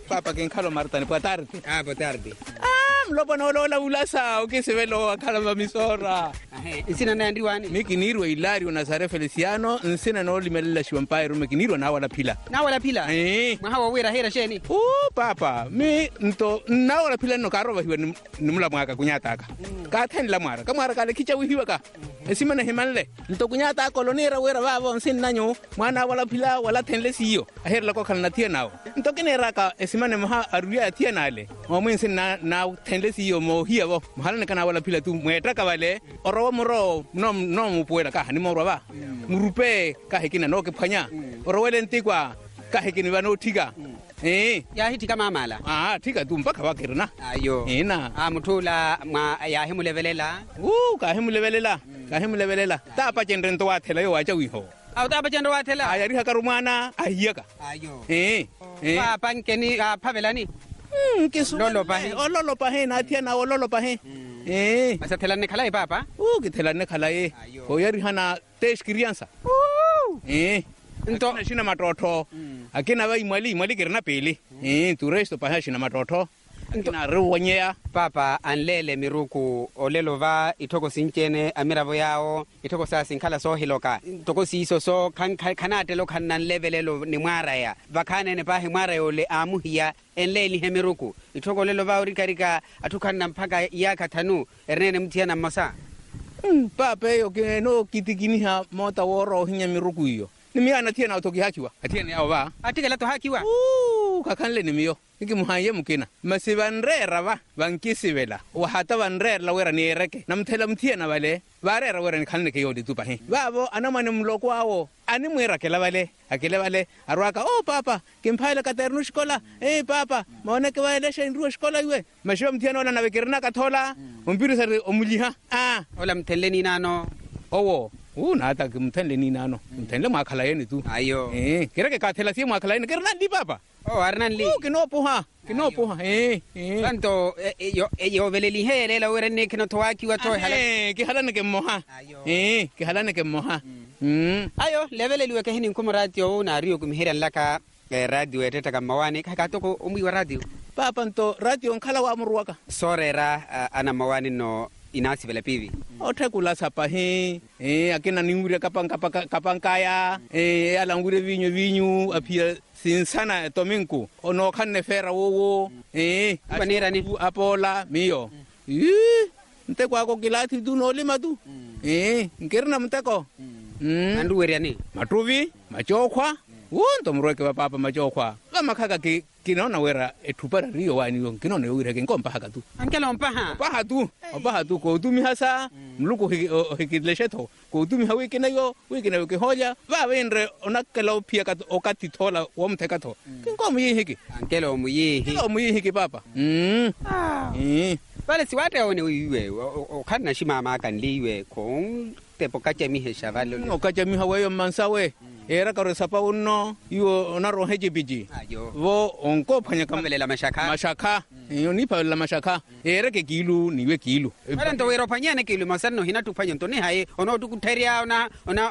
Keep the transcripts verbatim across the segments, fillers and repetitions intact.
Papa que encalo Marta, boa tarde. Ah, boa tarde. Ah, mlopo no lola ulasa, o que se ve lo akala misora. Nsina na ndiwani? Mikinirwa Hilario Nazare Feliciano, nsina no limelela shiwampaye rume kinirwa na wala pila. Na wala pila? Eh. Mwahawa wira hera sheni? Oh, papa, mi nto na wala pila no karo hiwa nimula mwaka kunyataka. Ka ten la mwara, kamara kale kicha wihiwa ka. Esimana himanle. Nto kunyata kolonera wera babo nsin nanyo, mwana wala pila wala tenle siyo. Aher la ko kalna tie nao. Nto kinera ka esimane maha aruya tie nale. Mo nsin na na tenle siyo mo hiya bo. Mahala kana wala pila tu mweta ka wale. Oro moro no no mo puela ka ni moro ba. Murupe ka hekina no ke phanya. Oro wele ntikwa ka hekini ba no tiga. Eh, ya hiti kama mala. Ah, tika tu mpaka wakirna. Ayo. Ina. Ah, mutula ma ya himu levelela. Uh, ka himu levelela. Ka himu levelela. Ta pa chendrento wa thela yo wa chawiho. Au ta pa chendro wa thela. Ayari hakarumana ahiyaka. Ayo. Eh. Eh. Pa pankeni phavelani. Hmm, kisu. Lolo pahe. O lolo pahe na thia na o lolo pahe. Eh. Asa thela ne khala papa. Uh, ki thela ne khala e. O yari hana tesh criança. Uh. Eh. Nto na shina matotho. Akina ba imali imali kirna pele. Eh, tu resto pahe shina matotho. Akina ruwanyea. Papa anlele miruku olelo va itoko sinchene amirabo yao itoko sa sinkhala so hiloka toko siso so kan kanate lo kanan levelelo ni mwara ya bakane ne pahe mwara yo le amuhia enleli hemiruku itoko lelo va urikarika atukana mpaka yaka tanu ernene mtiana masa. Hmm, papa yo ke no kitikini ha mota woro hinya miruku yo. Nimi ana tiena autoki hakiwa. Atiene yao ba. Atikela to hakiwa. Uh, kakanle nimiyo. Niki muhaye mukina. Masibanrera ba bankisibela. Wa hata banrera la wera ni ereke. Namthela mtiena bale. Barera wera ni kanne ke yodi tupa he. Babo anamane mloko awo. Ani mwera kela bale. Akele bale arwaka, "Oh papa, kimphaila katernu shkola. Eh papa, maone ke baile shendru shkola iwe." Masho mtiena ona nabekerna kathola. Umpiru sare omuliha. Ah, Ola mtheleni nano. owo. Uh, nata kumthenle ni nano. Mthenle mwakhala yeni tu. Ayo. Eh, kira ke kathela si mwakhala yeni kirna di papa. Oh, arnan li. Uh, kinopuha. Kinopuha. Eh, eh. Tanto yo yo veleli hele la wera ne kino to hakiwa to hala. Eh, ke halane ke moha. Ayo. Eh, ke halane ke moha. Mm. Ayo leveleli weke hini kum radio na rio kum hiran laka radio eteta kamawani ka to ko umwi wa radio. Papa nto radio nkhala wa amruwaka. Sorera ana mawani no inasi vela pivi. Othekula sapa he. Eh, akena ningure kapang kapang kapankaya. Eh, alangure vinyo vinyo apia sinsana tominku. Ono khanne fera wowo. Eh, Banera ni apola miyo. Eh, ntekwa ko kilati du no lima du. Eh, ngirna mteko. Mm. Andu weriani. Matuvi, machokwa. Wonto mroke wa papa machokwa. Kama kaka ki kinaona wera etupara rio wani yo kinaona wera ke ngompa haka tu. Ankela mpaha. Paha tu, paha tu ko tumi hasa mluko hikidlesheto. Ko tumi hawi kina yo, wi kina yo ke hoja. Va venre onakela pia ka okati thola womtheka tho. Kinkomo yi hiki. Ankela omuyi. Kinkomo yi hiki papa. Mm. Ah. Eh. Vale siwate one wiwe o kana shimama kan liwe kon te pokache mi heshavalo. No kacha mi hawe yo mansawe. Era karo sapa uno yo onaro heje biji. Ayo. Vo onko phanya kam Kamele la mashaka. mashaka. Yo ni pa la mashaka. Era ke kilu niwe kilu. Wala ndo wero panyane kilu masano hinatu panyo ntoni haye ono tukuteria ona ona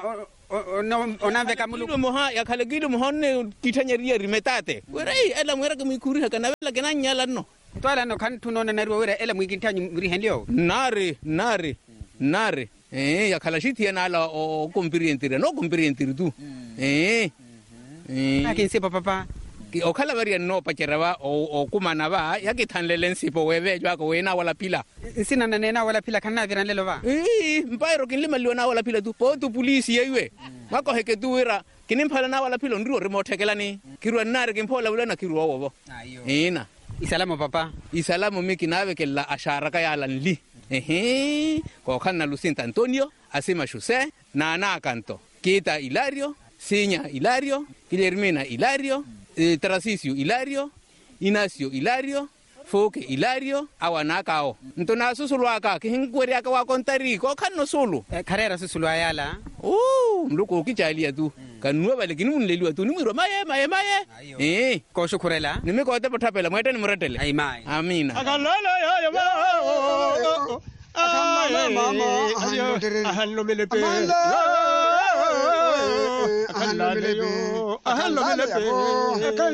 ona ona veka mulu. Kilu moha ya kale kilu mohone kitanyeria rimetate. Werai ela mwera ke mikuri hakana vela ke nanyala no. Twala no kan tunona na ruwa wera ela mwikintanyu muri hendio. Nare nare nare. Eh, ya kala shiti na ala o kumpirientire no kumpirientire tu. Eh. Eh. Akin sipa papa. Ki o kala bari no pacheraba o o kumana ba ya ke thanlele nsipo webe jwa ko wena wala pila. Sina na nena wala pila kana viran lelo ba. Eh, mpairo kinlima liona wala pila tu po tu polisi yewe. Mako heke tu wira kinimphala na wala pila ndiro remote kelani. Kirwa nare kimpola ulana kirwa wobo. Ayo. Ina. Isalamo papa. Isalamu miki nawe ke la ashara ka yala nli. Ehe, ko kana Lucinta Antonio, Asima Jose, Nana Canto, Kita Hilario, Siña Hilario, Guillermina Hilario, eh, Tarcisio Hilario, Ignacio Hilario, Foke Hilario, Awanakao. Ntona susulu aka kihinkweri aka wa kontari ko kanno sulu. Karera susulu ayala. Oh, mluko kichalia tu. Kanua bale kinu nleliwa tu nimiro maye maye maye. Eh, ko shukurela. Nimeko te potapela mwete nimretele. Ai mai. Amina. Akalala ya ya ma. Akamala mama. Ahanlo melepe. Akalala yo. Ahanlo melepe.